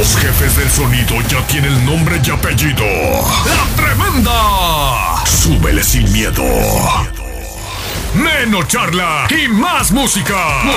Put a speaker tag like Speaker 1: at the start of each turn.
Speaker 1: Los jefes del sonido ya tienen nombre y apellido. ¡La Tremenda! Súbele sin miedo. Menos charla y más música.